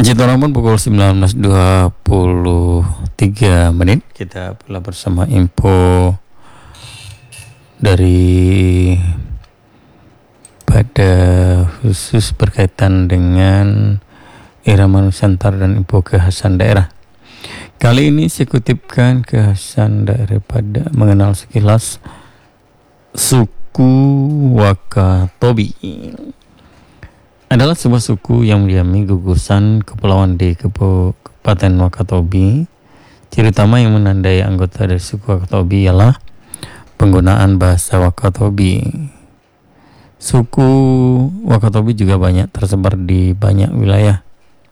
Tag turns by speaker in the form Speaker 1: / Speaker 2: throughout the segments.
Speaker 1: Jatuh Rambut pukul 19.23. Kita pula bersama info dari pada khusus berkaitan dengan irama Nusantara dan info kekhasan daerah. Kali ini saya kutipkan kekhasan daerah pada mengenal sekilas suku Wakatobi. Adalah sebuah suku yang mendiami gugusan kepulauan di Kabupaten Wakatobi. Ciri utama yang menandai anggota dari suku Wakatobi ialah penggunaan bahasa Wakatobi. Suku Wakatobi juga banyak tersebar di banyak wilayah.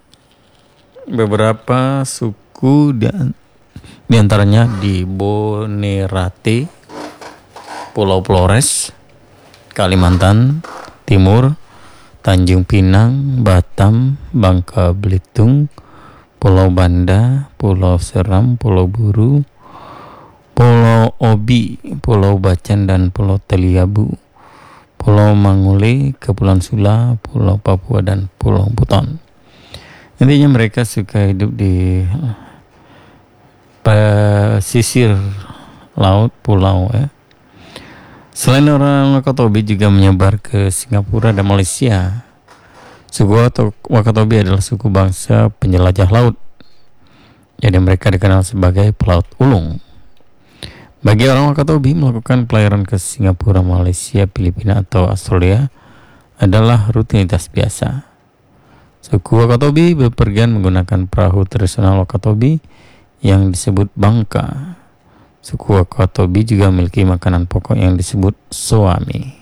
Speaker 1: Beberapa suku di antaranya di Bonerate, Pulau Flores, Kalimantan Timur, Tanjung Pinang, Batam, Bangka Belitung, Pulau Banda, Pulau Seram, Pulau Buru, Pulau Obi, Pulau Bacan dan Pulau Teliabu, Pulau Mangule, Kepulauan Sula, Pulau Papua dan Pulau Buton. Intinya mereka suka hidup di pesisir laut pulau ya. Selain orang Wakatobi juga menyebar ke Singapura dan Malaysia. Suku Wakatobi adalah suku bangsa penjelajah laut. Jadi mereka dikenal sebagai pelaut ulung. Bagi orang Wakatobi, melakukan pelayaran ke Singapura, Malaysia, Filipina atau Australia adalah rutinitas biasa. Suku Wakatobi bepergian menggunakan perahu tradisional Wakatobi yang disebut bangka. Suku Wakatobi juga memiliki makanan pokok yang disebut soami.